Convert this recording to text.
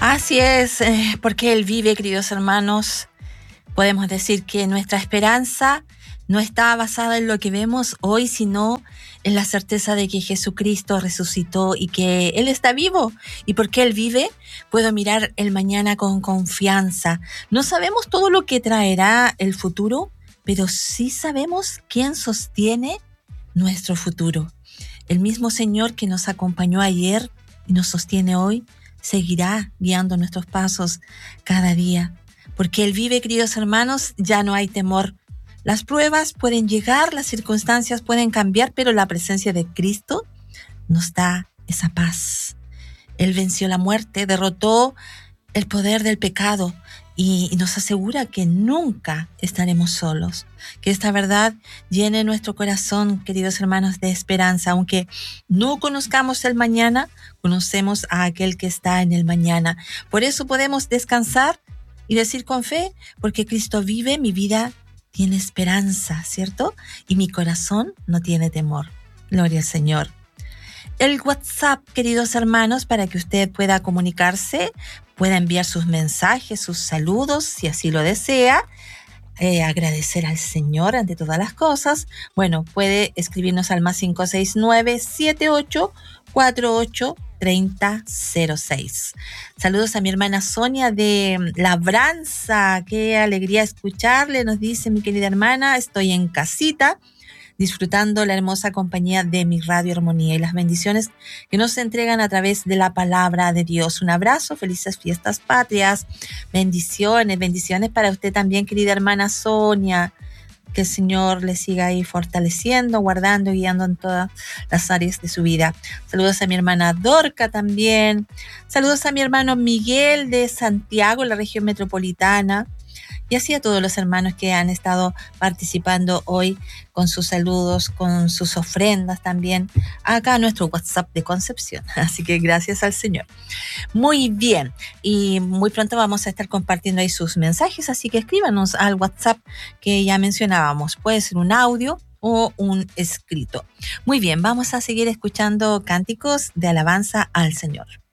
Así es, porque Él vive, queridos hermanos. Podemos decir que nuestra esperanza no está basada en lo que vemos hoy, sino en la certeza de que Jesucristo resucitó y que Él está vivo. Y porque Él vive, puedo mirar el mañana con confianza. No sabemos todo lo que traerá el futuro, pero sí sabemos quién sostiene nuestro futuro. El mismo Señor que nos acompañó ayer y nos sostiene hoy, seguirá guiando nuestros pasos cada día. Porque Él vive, queridos hermanos, ya no hay temor. Las pruebas pueden llegar, las circunstancias pueden cambiar, pero la presencia de Cristo nos da esa paz. Él venció la muerte, derrotó el poder del pecado y nos asegura que nunca estaremos solos. Que esta verdad llene nuestro corazón, queridos hermanos, de esperanza. Aunque no conozcamos el mañana, conocemos a aquel que está en el mañana. Por eso podemos descansar y decir con fe, porque Cristo vive, mi vida tiene esperanza, ¿cierto? Y mi corazón no tiene temor. Gloria al Señor. El WhatsApp, queridos hermanos, para que usted pueda comunicarse, pueda enviar sus mensajes, sus saludos, si así lo desea, agradecer al Señor ante todas las cosas. Bueno, puede escribirnos al más 569-7848-3006. Saludos a mi hermana Sonia de Labranza. Qué alegría escucharle, nos dice mi querida hermana. Estoy en casita, disfrutando la hermosa compañía de mi Radio Armonía y las bendiciones que nos entregan a través de la palabra de Dios. Un abrazo, felices fiestas patrias, bendiciones para usted también, querida hermana Sonia. Que el Señor le siga ahí fortaleciendo, guardando y guiando en todas las áreas de su vida. Saludos a mi hermana Dorca también. Saludos a mi hermano Miguel de Santiago, la región metropolitana. Y así a todos los hermanos que han estado participando hoy con sus saludos, con sus ofrendas también, acá en nuestro WhatsApp de Concepción. Así que gracias al Señor. Muy bien, y muy pronto vamos a estar compartiendo ahí sus mensajes, así que escríbanos al WhatsApp que ya mencionábamos. Puede ser un audio o un escrito. Muy bien, vamos a seguir escuchando cánticos de alabanza al Señor.